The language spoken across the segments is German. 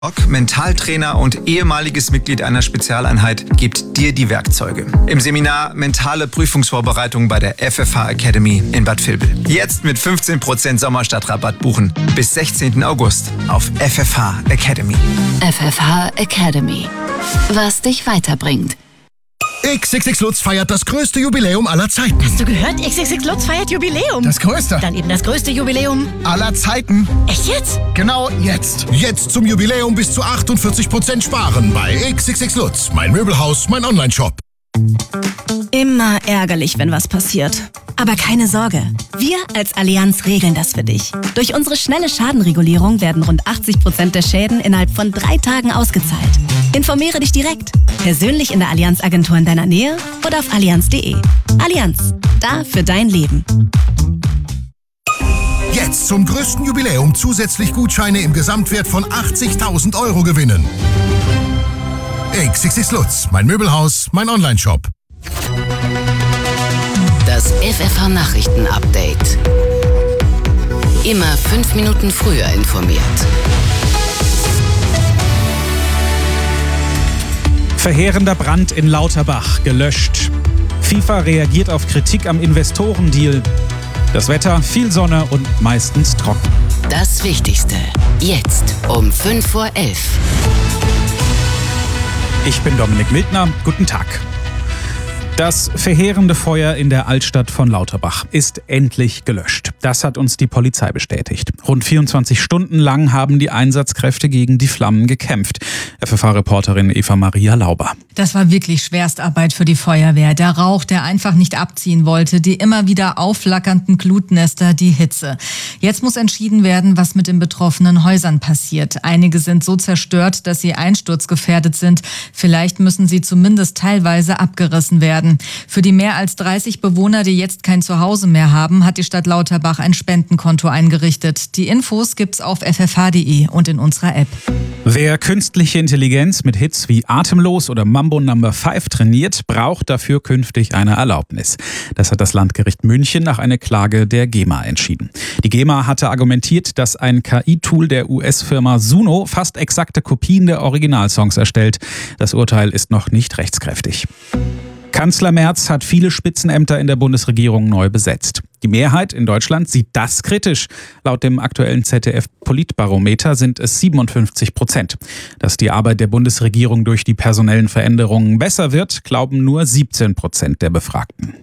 Mentaltrainer und ehemaliges Mitglied einer Spezialeinheit, gibt dir die Werkzeuge. Im Seminar Mentale Prüfungsvorbereitung bei der FFH Academy in Bad Vilbel. Jetzt mit 15% Sommerstadtrabatt buchen. Bis 16. August auf FFH Academy. FFH Academy. Was dich weiterbringt. XXX Lutz feiert das größte Jubiläum aller Zeiten. Hast du gehört? XXX Lutz feiert Jubiläum. Das größte? Dann eben das größte Jubiläum aller Zeiten. Echt jetzt? Genau jetzt. Jetzt zum Jubiläum bis zu 48% sparen bei XXX Lutz. Mein Möbelhaus, mein Online-Shop. Immer ärgerlich, wenn was passiert. Aber keine Sorge, wir als Allianz regeln das für dich. Durch unsere schnelle Schadenregulierung werden rund 80% der Schäden innerhalb von 3 Tagen ausgezahlt. Informiere dich direkt, persönlich in der Allianz-Agentur in deiner Nähe oder auf allianz.de. Allianz, da für dein Leben. Jetzt zum größten Jubiläum zusätzlich Gutscheine im Gesamtwert von 80.000 € gewinnen. XXX Lutz, mein Möbelhaus, mein Online-Shop. Das FFH Nachrichten-Update. Immer 5 Minuten früher informiert. Verheerender Brand in Lauterbach, gelöscht. FIFA reagiert auf Kritik am Investorendeal. Das Wetter, viel Sonne und meistens trocken. Das Wichtigste, jetzt um 5:11 Uhr. Ich bin Dominik Mildner, guten Tag. Das verheerende Feuer in der Altstadt von Lauterbach ist endlich gelöscht. Das hat uns die Polizei bestätigt. Rund 24 Stunden lang haben die Einsatzkräfte gegen die Flammen gekämpft. FFH-Reporterin Eva-Maria Lauber. Das war wirklich Schwerstarbeit für die Feuerwehr. Der Rauch, der einfach nicht abziehen wollte, die immer wieder aufflackernden Glutnester, die Hitze. Jetzt muss entschieden werden, was mit den betroffenen Häusern passiert. Einige sind so zerstört, dass sie einsturzgefährdet sind. Vielleicht müssen sie zumindest teilweise abgerissen werden. Für die mehr als 30 Bewohner, die jetzt kein Zuhause mehr haben, hat die Stadt Lauterbach ein Spendenkonto eingerichtet. Die Infos gibt's auf ffh.de und in unserer App. Wer künstliche Intelligenz mit Hits wie Atemlos oder Mambo No. 5 trainiert, braucht dafür künftig eine Erlaubnis. Das hat das Landgericht München nach einer Klage der GEMA entschieden. Die GEMA hatte argumentiert, dass ein KI-Tool der US-Firma Suno fast exakte Kopien der Originalsongs erstellt. Das Urteil ist noch nicht rechtskräftig. Kanzler Merz hat viele Spitzenämter in der Bundesregierung neu besetzt. Die Mehrheit in Deutschland sieht das kritisch. Laut dem aktuellen ZDF-Politbarometer sind es 57%. Dass die Arbeit der Bundesregierung durch die personellen Veränderungen besser wird, glauben nur 17% der Befragten.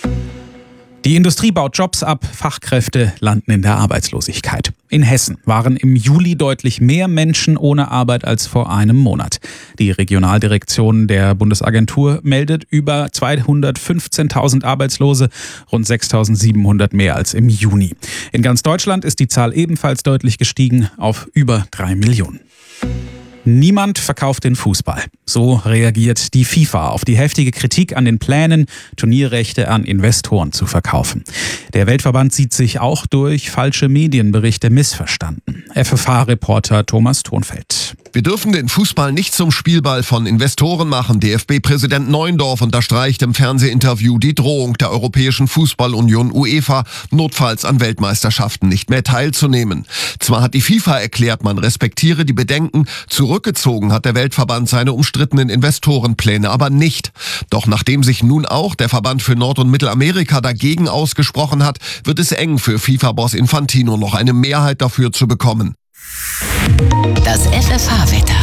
Die Industrie baut Jobs ab, Fachkräfte landen in der Arbeitslosigkeit. In Hessen waren im Juli deutlich mehr Menschen ohne Arbeit als vor einem Monat. Die Regionaldirektion der Bundesagentur meldet über 215.000 Arbeitslose, rund 6.700 mehr als im Juni. In ganz Deutschland ist die Zahl ebenfalls deutlich gestiegen auf über 3 Millionen. Niemand verkauft den Fußball. So reagiert die FIFA auf die heftige Kritik an den Plänen, Turnierrechte an Investoren zu verkaufen. Der Weltverband sieht sich auch durch falsche Medienberichte missverstanden. FFH-Reporter Thomas Thonfeld. Wir dürfen den Fußball nicht zum Spielball von Investoren machen. DFB-Präsident Neuendorf unterstreicht im Fernsehinterview die Drohung der Europäischen Fußballunion UEFA, notfalls an Weltmeisterschaften nicht mehr teilzunehmen. Zwar hat die FIFA erklärt, man respektiere die Bedenken, zurückgezogen hat der Weltverband seine umstrittenen Investorenpläne aber nicht. Doch nachdem sich nun auch der Verband für Nord- und Mittelamerika dagegen ausgesprochen hat, wird es eng für FIFA-Boss Infantino, noch eine Mehrheit dafür zu bekommen. Das FFH-Wetter.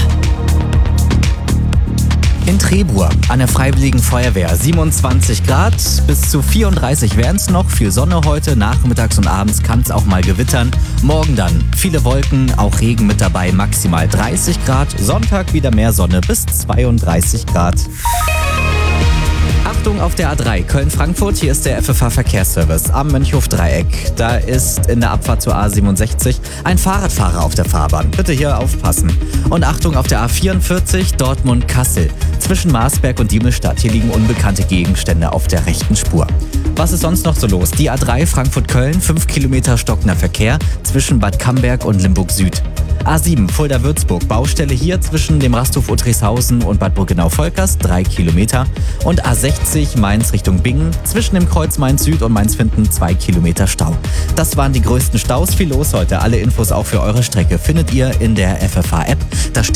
In Trebur an der Freiwilligen Feuerwehr 27 Grad, bis zu 34 wären es noch. Viel Sonne heute, nachmittags und abends kann es auch mal gewittern. Morgen dann viele Wolken, auch Regen mit dabei, maximal 30 Grad. Sonntag wieder mehr Sonne bis 32 Grad. Achtung auf der A3 Köln-Frankfurt, hier ist der FFH-Verkehrsservice am Mönchhof-Dreieck. Da ist in der Abfahrt zur A67 ein Fahrradfahrer auf der Fahrbahn. Bitte hier aufpassen. Und Achtung auf der A44 Dortmund-Kassel. Zwischen Marsberg und Diemelstadt. Hier liegen unbekannte Gegenstände auf der rechten Spur. Was ist sonst noch so los? Die A3 Frankfurt-Köln, 5 Kilometer stockender Verkehr zwischen Bad Camberg und Limburg Süd. A7 Fulda-Würzburg, Baustelle hier zwischen dem Rasthof Uttrichshausen und Bad Burgenau-Volkers, 3 Kilometer. Und A60 Mainz Richtung Bingen, zwischen dem Kreuz Mainz Süd und Mainz-Finden, 2 Kilometer Stau. Das waren die größten Staus. Viel los heute. Alle Infos auch für eure Strecke findet ihr in der FFH-App. Da